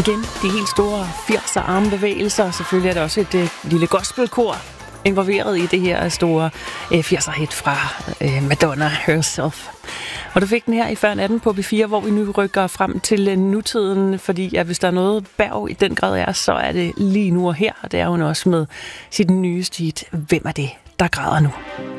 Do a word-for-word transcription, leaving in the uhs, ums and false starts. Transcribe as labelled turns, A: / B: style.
A: Igen, de helt store firser armbevægelser, og selvfølgelig er der også et øh, lille gospelkor involveret i det her store øh, firser-hit fra øh, Madonna herself. Og du fik den her i før natten på B fire, hvor vi nu rykker frem til øh, nutiden, fordi ja, hvis der er noget Berg i den grad er, så er det lige nu og her, og det er hun også med sit nyeste hit. Hvem er det, der græder nu?